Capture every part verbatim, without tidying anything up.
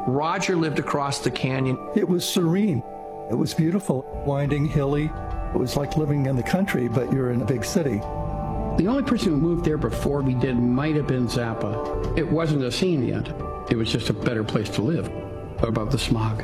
Roger lived across the canyon. It was serene. It was beautiful, winding, hilly. It was like living in the country, but you're in a big city. The only person who moved there before we did might have been Zappa. It wasn't a scene yet. It was just a better place to live above the smog.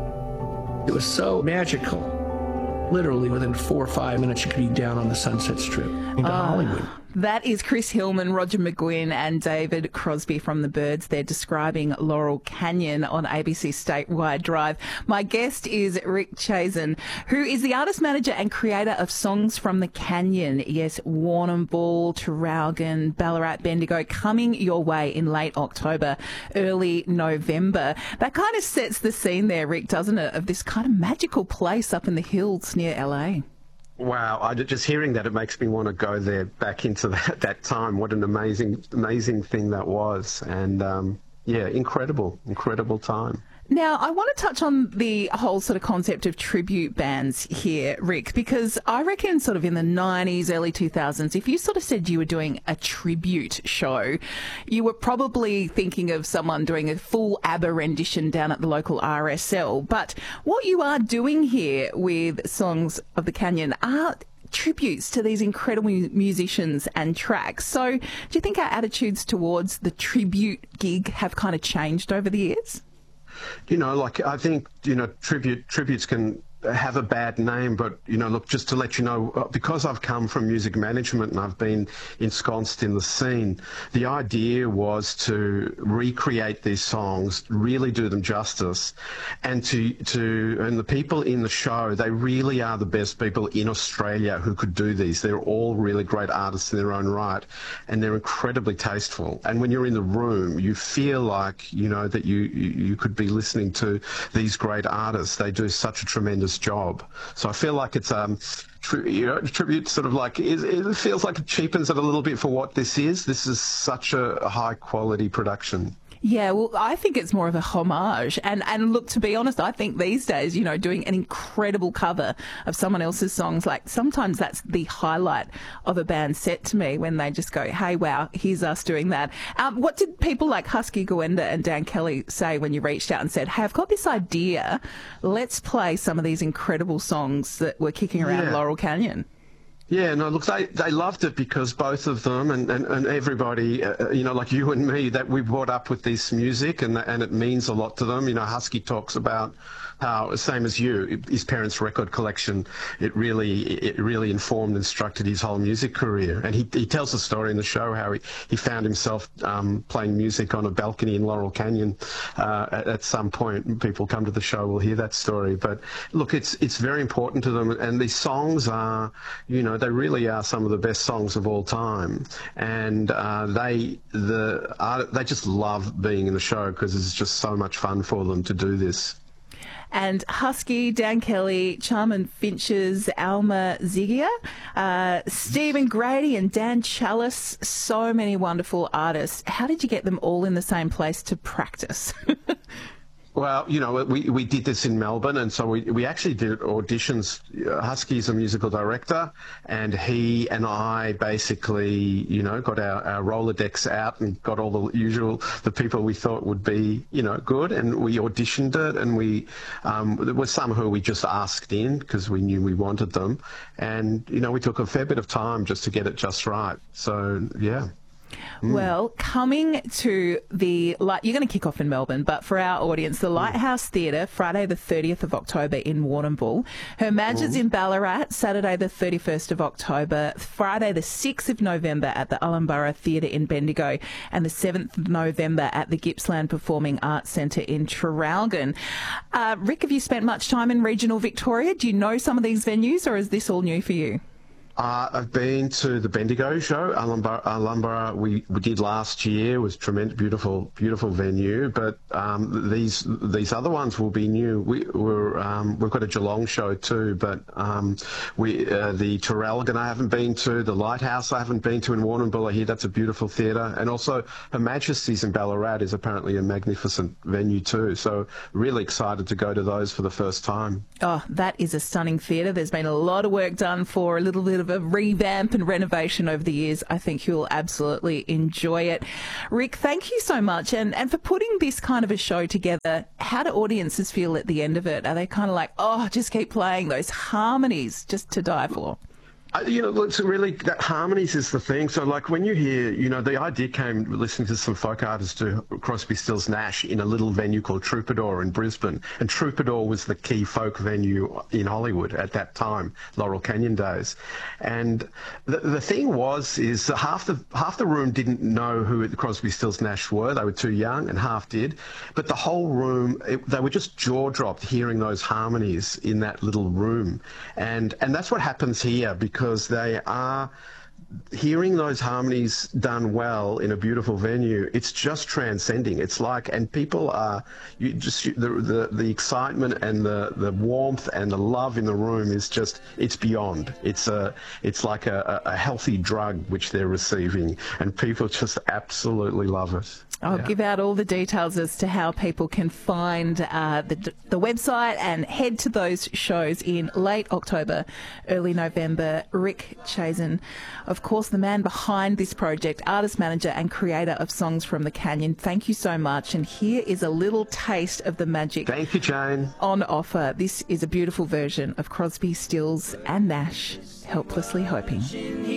It was so magical. Literally within four or five minutes, you could be down on the Sunset Strip into uh, Hollywood. That is Chris Hillman, Roger McGuinn and David Crosby from the Byrds. They're describing Laurel Canyon on A B C Statewide Drive. My guest is Rick Chazen, who is the artist manager and creator of Songs from the Canyon. Yes, Warrnambool, Traralgon, Ballarat, Bendigo, coming your way in late October, early November. That kind of sets the scene there, Rick, doesn't it, of this kind of magical place up in the hills near L A. Wow, I, just hearing that, it makes me want to go there back into that, that time. What an amazing, amazing thing that was. And, um, yeah, incredible, incredible time. Now, I want to touch on the whole sort of concept of tribute bands here, Rick, because I reckon sort of in the nineties, early two thousands, if you sort of said you were doing a tribute show, you were probably thinking of someone doing a full ABBA rendition down at the local R S L. But what you are doing here with Songs of the Canyon are tributes to these incredible musicians and tracks. So do you think our attitudes towards the tribute gig have kind of changed over the years? You know, like, I think, you know, tribute tributes can have a bad name, but, you know, look, just to let you know, because I've come from music management and I've been ensconced in the scene, the idea was to recreate these songs, really do them justice, and to, to and the people in the show, they really are the best people in Australia who could do these. They're all really great artists in their own right, and they're incredibly tasteful. And when you're in the room, you feel like, you know, that you, you, you could be listening to these great artists. They do such a tremendous job. So I feel like it's um tri- you know, tribute sort of like it, it feels like it cheapens it a little bit for what this is. This is such a high quality production. Yeah, well, I think it's more of a homage. And, and look, to be honest, I think these days, you know, doing an incredible cover of someone else's songs, like sometimes that's the highlight of a band's set to me, when they just go, hey, wow, here's us doing that. Um, what did people like Husky Gwenda and Dan Kelly say when you reached out and said, hey, I've got this idea, let's play some of these incredible songs that were kicking around Yeah. Laurel Canyon? Yeah, no, look, they, they loved it because both of them and, and, and everybody, uh, you know, like you and me, that we brought up with this music and and it means a lot to them. You know, Husky talks about how, same as you, his parents' record collection, it really it really informed, instructed his whole music career. And he, he tells a story in the show how he, he found himself um, playing music on a balcony in Laurel Canyon uh, at, at some point. People come to the show will hear that story. But look, it's it's very important to them. And these songs are, you know, they really are some of the best songs of all time, and uh, they the uh, they just love being in the show because it's just so much fun for them to do this. And Husky, Dan Kelly, Charmin Finches, Alma Zigia, uh, Stephen Grady and Dan Chalice, so many wonderful artists. How did you get them all in the same place to practice? Well, you know, we, we did this in Melbourne, and so we, we actually did auditions. Husky's a musical director, and he and I basically, you know, got our, our Rolodex out and got all the usual, the people we thought would be, you know, good, and we auditioned it, and we, um, there were some who we just asked in because we knew we wanted them, and, you know, we took a fair bit of time just to get it just right. So, yeah. Well, coming to the light, you're going to kick off in Melbourne, but for our audience, the Lighthouse Theatre, Friday the thirtieth of October in Warrnambool, Her Majesty's in Ballarat, Saturday the thirty-first of October, Friday the sixth of November at the Ullenborough Theatre in Bendigo, and the seventh of November at the Gippsland Performing Arts Centre in Traralgon. Uh, Rick, have you spent much time in regional Victoria? Do you know some of these venues, or is this all new for you? Uh, I've been to the Bendigo show, Ullenborough, Ullenborough we, we did last year. It was tremendous, beautiful, beautiful venue. But um, these these other ones will be new. We, we're, um, we've got a Geelong show too, but um, we uh, the Traralgon I haven't been to, the Lighthouse I haven't been to in Warrnambool. I hear that's a beautiful theatre, and also Her Majesty's in Ballarat is apparently a magnificent venue too. So really excited to go to those for the first time. Oh, that is a stunning theatre. There's been a lot of work done for a little bit of of a revamp and renovation over the years. I think you'll absolutely enjoy it. Rick, thank you so much. And, and for putting this kind of a show together, how do audiences feel at the end of it? Are they kind of like, oh, just keep playing those harmonies just to die for? Uh, you know, it's really, that harmonies is the thing. So, like, when you hear, you know, the idea came listening to some folk artists do Crosby, Stills, Nash in a little venue called Troubadour in Brisbane. And Troubadour was the key folk venue in Hollywood at that time, Laurel Canyon days. And the, the thing was, is that half the, half the room didn't know who the Crosby, Stills, Nash were. They were too young, and half did. But the whole room, it, they were just jaw-dropped hearing those harmonies in that little room. And, and that's what happens here, because because they are hearing those harmonies done well in a beautiful venue. It's just transcending. It's like, and people are, you just the the, the excitement and the, the warmth and the love in the room is just, it's beyond. It's a it's like a, a healthy drug which they're receiving, and people just absolutely love it. I'll yeah. give out all the details as to how people can find uh, the, the website and head to those shows in late October, early November. Rick Chazen, of course, the man behind this project, artist manager and creator of Songs from the Canyon. Thank you so much. And here is a little taste of the magic. Thank you, Jane. On offer. This is a beautiful version of Crosby, Stills and Nash, Helplessly Hoping.